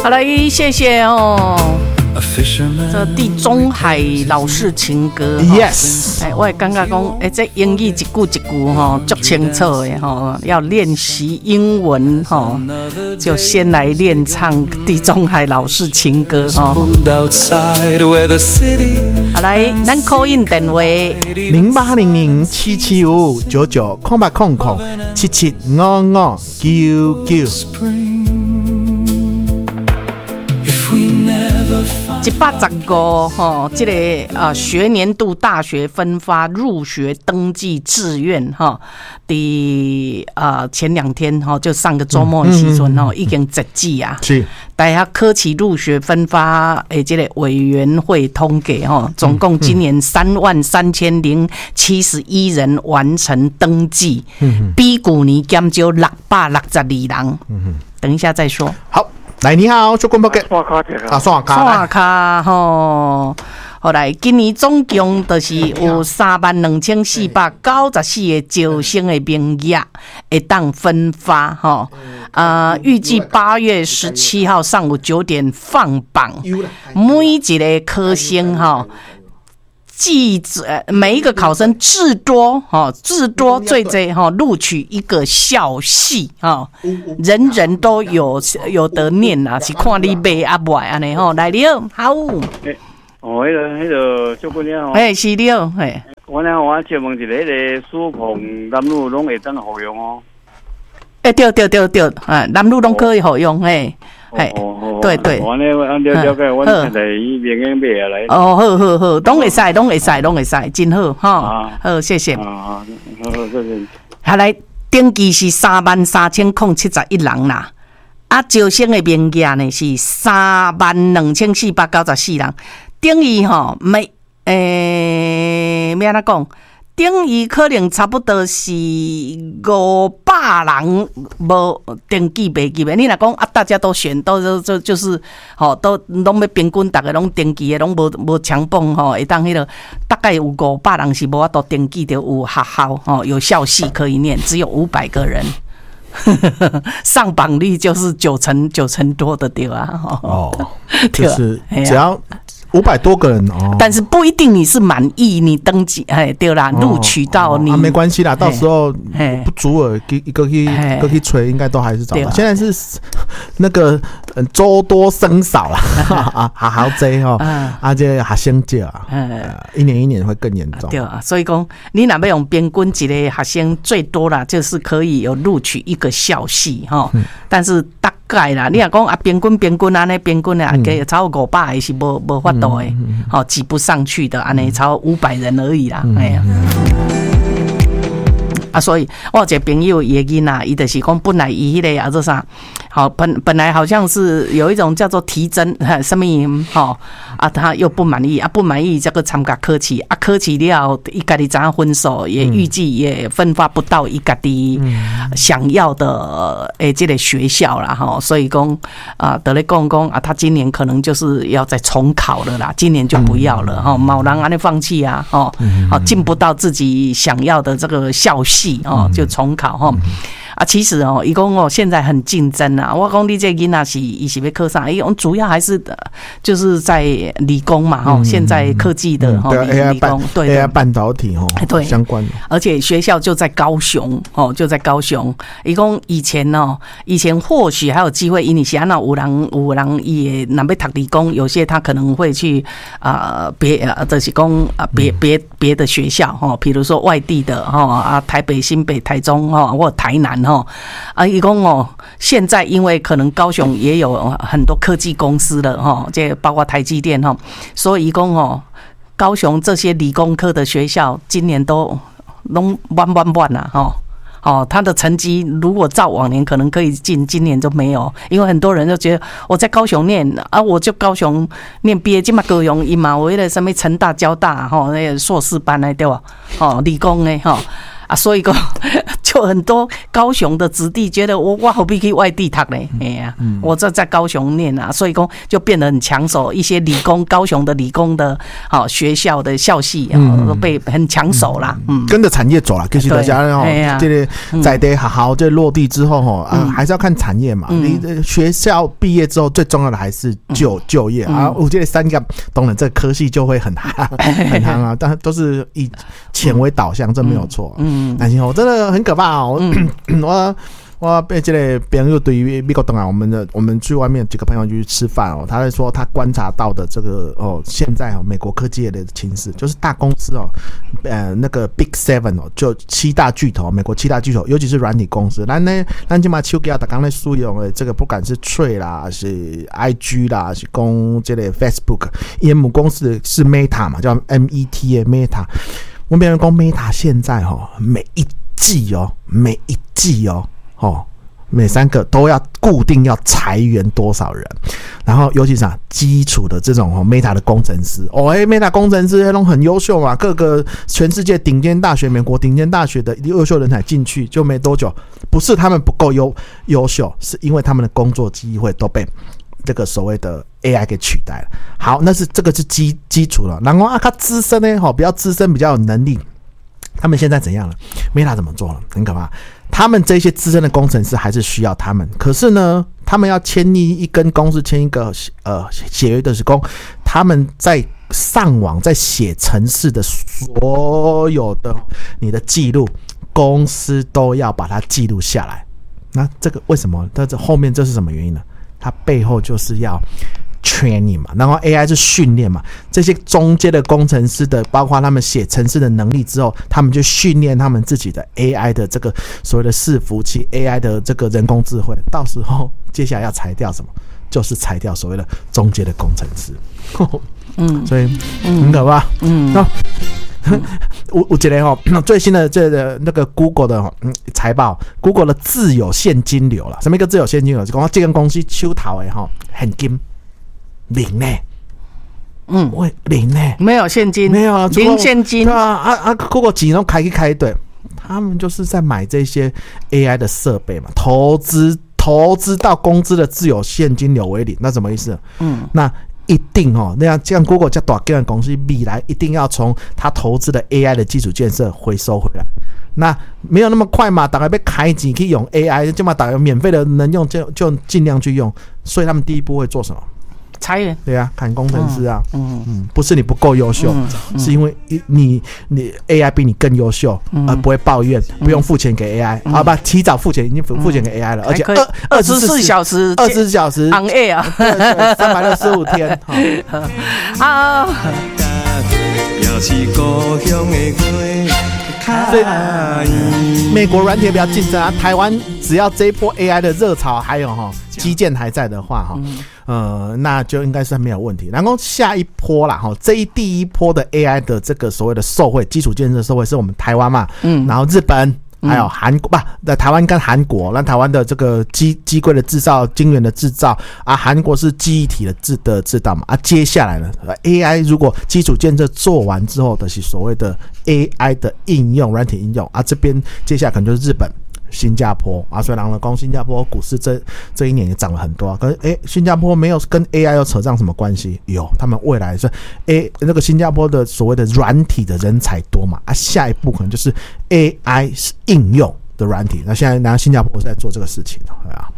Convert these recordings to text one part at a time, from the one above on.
好了，谢谢哦。这地中海老式情歌 ，yes， 我也刚刚讲，这英语一句一句哈，足清楚的哈，要练习英文哈，就先来练唱地中海老式情歌哈。好来，咱 call in 电话0800775599，11599，这个学年度大学分发入学登记志愿哈，前2天就上个周末的时阵已经截止啊。 是。 大学科期入学分发这个委员会通过总共今年33071人完成登记，比去年减少662人。等一下再说。 好。来，你好，做广播嘅。刷卡吼。后来今年总共就是有32494个招生的名额会当分发哈。预计8月17号上午9点放榜，每一个科生哈。每一个考生至多最多录取一个校系人人都有得念啦，是看你买啊买安尼吼。来了，好。 迄个小姑娘是了， 我请问一下，迄个苏控男女拢会当好用哦？ 对，男女拢可以好用对， 我了解，我现在已经买来。 好，拢会使，真好哈。好，谢谢。 好， 好来，登记是33071人啦，招生的名额呢是32494人，等于要安怎讲？等于可能差不多是500人无登记袂记的。你若讲大家都选，就是都拢要平均，大家拢登记的，拢无强蹦会当迄个大概有500人是无法度登记，就有学校有校系可以念，只有500个人。上榜率就是九成多的对啊。 就是只要500多个人但是不一定你是满意，你登记对啦，录取到你没关系啦，到时候不足额一个去吹，应该都还是找到。现在是那个周多生少啦，好济这学生少一年一年会更严重。 对啊，所以讲你若要用平均一个学生最多啦，就是可以有录取一个校系但是大概啦，你若讲平均安尼平均给超过500的是无法度的，挤不上去的，安尼超500人而已啦，所以我有一个朋友的囡仔，伊就是讲本来伊迄个做啥，本来好像是有一种叫做提针什么他又不满意不满意这个参加科期科期了，伊家己知影分数，也预计也分发不到伊家己想要的这个学校啦所以讲得咧讲他今年可能就是要再重考了啦，今年就不要了某人安尼放弃进不到自己想要的这个校系就重考其实伊讲现在很竞争啊。我讲你这囡仔伊是要考啥？伊讲主要还是就是在理工嘛现在科技的理工对 AI 半导体对相关的， 而且学校就在高雄伊讲以前或许还有机会，因为是安那有人也若要读理工，有些他可能会去就是讲别的学校比如说外地的台北、新北、台中或台南伊讲现在因为可能高雄也有很多科技公司了这包括台积电所以伊讲高雄这些理工科的学校今年都拢满啦他的成绩如果照往年可能可以进，今年就没有，因为很多人就觉得我在高雄念我就高雄念毕业，今嘛高雄伊嘛有迄个什么成大、交大那个硕士班对吧理工的所以讲就很多高雄的子弟觉得我何必去外地读呢？哎呀，我在高雄念啊，所以讲就变得很抢手，一些理工高雄的理工的学校的校系都被很抢手啦。 跟着产业走啦，其实大家这个在地好好这落地之后还是要看产业嘛。你学校毕业之后，最重要的还是就业啊。我觉得三个当然这个科系就会很夯啊，但都是以钱为导向，这没有错。但是真的很可怕哦。我被这个朋友对于美国东岸，我们去外面几个朋友去吃饭哦，他会说他观察到的这个现在美国科技业的情势，就是大公司那个 Big Seven 就7大巨头，美国7大巨头，尤其是软体公司，咱现在手机啊，刚才使用的这个不管是 Trade 啦，是 IG 啦，是讲这个 Facebook， 因为母公司是 Meta 嘛，叫 META Meta。我别人讲 Meta 现在每一季每3个都要固定要裁员多少人，然后尤其是基础的这种Meta 的工程师Meta 工程师都很优秀嘛，各个全世界顶尖大学、美国顶尖大学的优秀人才进去就没多久，不是他们不够优秀，是因为他们的工作机会都被这个所谓的 AI 给取代了。好，这个是基础了，然后他资深呢比较资深比较有能力，他们现在怎样了 ？Meta 怎么做了？很可怕。他们这些资深的工程师还是需要他们，可是呢，他们要跟公司签一个协约的是公，他们在上网在写程式的所有的你的记录，公司都要把它记录下来。那这个为什么？这后面这是什么原因呢？它背后就是要training 嘛，然后 AI 是训练嘛，这些中间的工程师的，包括他们写程式的能力之后，他们就训练他们自己的 AI 的这个所谓的伺服器 AI 的这个人工智慧，到时候接下来要裁掉什么，就是裁掉所谓的中间的工程师。所以很可怕。我觉得最新的这个那个 Google 的财报 ，Google 的自有现金流啦，什么一个自有现金流？就讲这间公司手头的现金零呢，零呢， 没有现金， 没有啊， 零现金。 对啊，Google 几都开对，他们就是在买这些 AI 的设备嘛，投资到公司的自有现金流为零，那什么意思？那一定那样这样 Google 这大间公司未来一定要从他投资的 AI 的基础建设回收回来。那没有那么快嘛，大家要开钱去用 AI， 就嘛大家免费的能用就尽量去用。所以他们第一步会做什么？ 裁员。对啊，砍工程师啊。不是你不够优秀，是因为你 AI 比你更优秀，而不会抱怨，不用付钱给 AI，不提早付钱，已经付钱给 AI 了，而且24小时 on air 啊 ，365天。 好。 所以美国软体比较竞争啊，台湾只要这一波 AI 的热潮还有基建还在的话那就应该是没有问题。然后下一波啦第一波的 AI 的这个所谓的受惠基础建设受惠是我们台湾嘛，然后日本还有韩国台湾跟韩国，那台湾的这个机柜的制造、晶圆的制造啊，韩国是记忆体的制造嘛啊，接下来呢 AI 如果基础建设做完之后的是所谓的 AI 的应用软体应用啊，这边接下来可能就是日本、新加坡啊，所以人讲新加坡股市这一年也涨了很多可是新加坡没有跟 AI 有扯上什么关系？有，他们未来是那个新加坡的所谓的软体的人才多嘛啊，下一步可能就是 AI 应用的软体。那现在新加坡是在做这个事情对啊。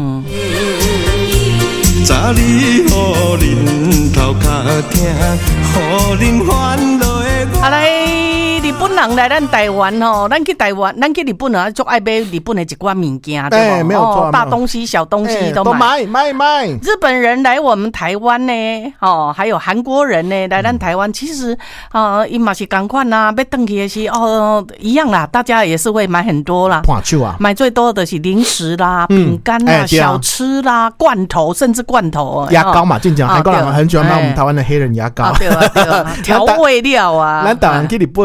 早日互恁头壳听，互恁烦恼的。 来，日本人来咱台湾咱去台湾，咱去日本人就爱买日本的一寡物件，对吧？ 没有错， 大东西、小东西都买。 日本人来我们台湾呢，还有韩国人呢来咱台湾，其实因嘛是同款啦，要回去的是一样啦，大家也是会买很多啦。买最多的是零食啦、饼干啦、小吃啦、罐头，甚至罐头牙膏嘛，正讲韩国人很喜欢买我们台湾的黑人牙膏， 对啊，调味料啊。 咱台湾去日本买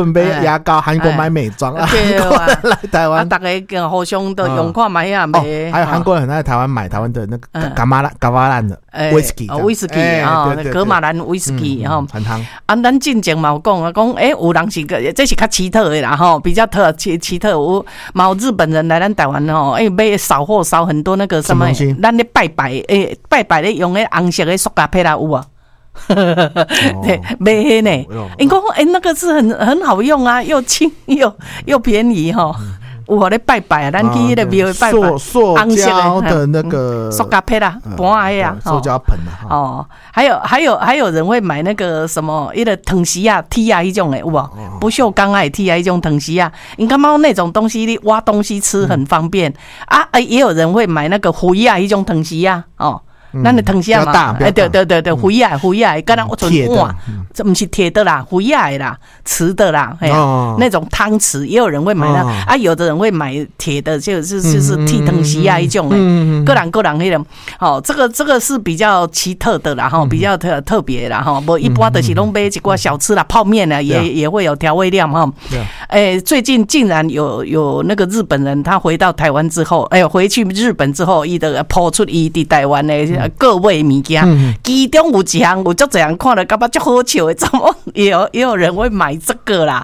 牙膏，韩国买美妆，韩国人来台湾， 大家互相都用看买啊， 还有韩国人很爱台湾买台湾的那个噶玛兰的威士忌， 威士忌啊，噶玛兰威士忌哈， 很汤。 啊，咱进前嘛有讲啊，讲有人是个，这是较奇特的啦吼，比较奇特。有日本人来咱台湾吼，买扫货扫很多那个什么，咱咧拜拜咧用咧红色的塑胶片啦有啊。对，买呢，因讲那个是很好用啊，又轻又便宜哈。有咧拜拜啊，咱去那个庙拜拜， 塑胶的那个塑胶片啊，盘的啊， 塑胶盆啊。 哦，还有人会买那个什么一个藤席啊、梯啊一种的，有无？不锈钢啊、梯啊一种藤席啊，你干嘛那种东西你挖东西吃很方便啊？也有人会买那个灰啊一种藤席啊，哦。咱的藤席嘛，对，灰啊，敢若我存碗，这不是铁的啦，灰啊的啦，瓷的啦，那种汤匙也有人会买那啊，有的人会买铁的，就是剃藤席啊一种诶，各人那种，好，这个是比较奇特的啦，哈，比较特别啦，哈，不一般的是拢买一寡小吃啦，泡面啊，也会有调味料哈，最近竟然有那个日本人，他回到台湾之后，回去日本之后，伊的抛出伊伫台湾的。各位物件，其中有一项有足侪人看了，感觉足好笑的，怎么也有人会买这个啦？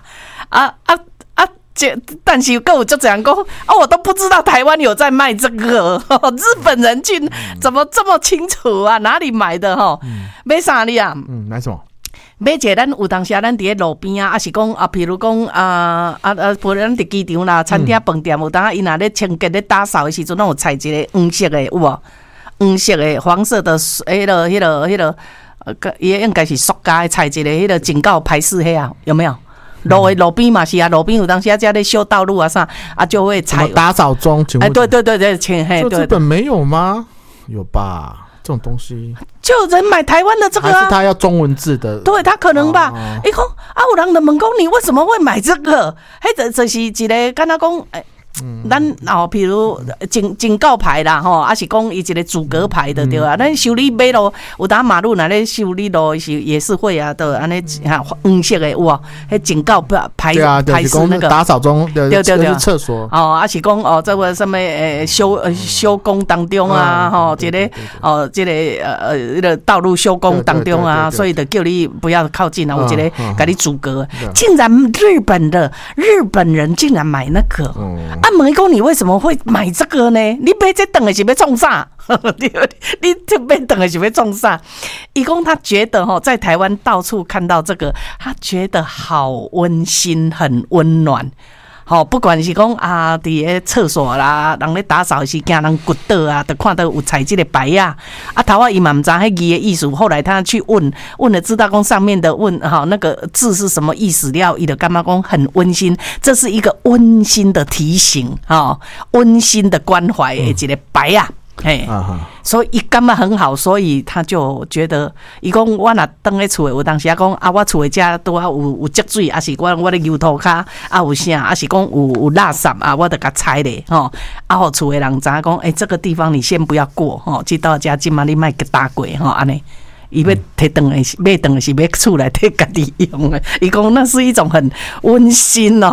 但是各有足侪人讲，我都不知道台湾有在卖这个，日本人去怎么这么清楚啊？哪里买的哈？买啥哩啊？ 买什么？ 买一个咱有当时咱伫咧路边啊，是讲啊，譬如讲不然咱伫机场啦、餐厅、饭店有当伊若咧清洁咧打扫的时阵，拢有采一个黄色的，有无？黄色的、黄色的，迄个，也应该是塑胶的，采一个迄个警告牌示迄啊，有没有？路边嘛是啊，路边有当时在咧修道路啊啥啊，就会采打扫中。 对，请嘿， 日本没有吗？有吧？这种东西就有人买台湾的这个啊， 还是他要中文字的？ 对他可能吧。伊讲有人就问讲你为什么会买这个？迄就是一个敢若讲咱譬如警告牌啦，还是讲伊一个阻隔牌的对啊。咱修理马路有当马路那咧修理路是也是会啊，都安尼黄色的有啊，迄警告牌牌是那个打扫中，对，厕所是讲这个什么修工当中啊，这个那个道路修工当中啊，所以就叫你不要靠近啊，有一个给你阻隔。竟然日本人竟然买那个。问伊讲你为什么会买这个呢？你买这等的是要创啥？你这买等的是要创啥？伊讲他觉得在台湾到处看到这个，他觉得好温馨，很温暖。不管是讲伫咧厕所啦，人咧打扫是惊人骨倒啊，就看到有彩这个牌啊。头仔伊嘛唔知迄字的意思，后来他去问了，知道讲上面的那个字是什么意思了，伊就感觉讲很温馨，这是一个温馨的提醒，温馨的关怀的一个牌啊。所以伊感觉很好，所以他就觉得，伊讲我若当咧厝诶，有当时讲我厝诶遮拄啊有积水，还是我咧油头骹有啥，还是讲有垃圾啊，我就甲拆咧，互厝诶人知影讲，这个地方你先不要过，去到遮今嘛你莫给打过，安尼。伊要摕回来是买回来是要厝内摕家己用的，伊讲那是一种很温馨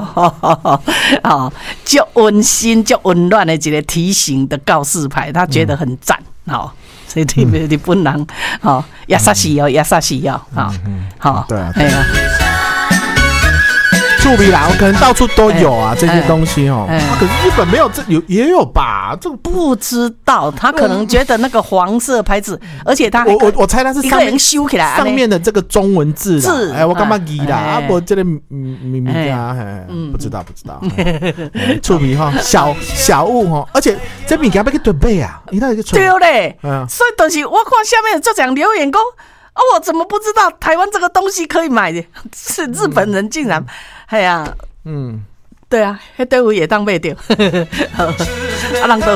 就温馨就温暖的一个提醒的告示牌，他觉得很赞，所以日本人優しい哦， 对啊。触鼻啦，可能到处都有啊，这些东西可是日本没有，也有吧？这个不知道，他可能觉得那个黄色牌子，而且他我猜他是上面修起来上面的这个中文字，我干嘛记啦？我这个咪啊，不知道。触鼻小物而且这物件要去准备啊，你那个对嘞，所以就是我看下面就讲留言讲。我怎么不知道台湾这个东西可以买的？是日本人竟然，对啊，那队伍也当买到，人都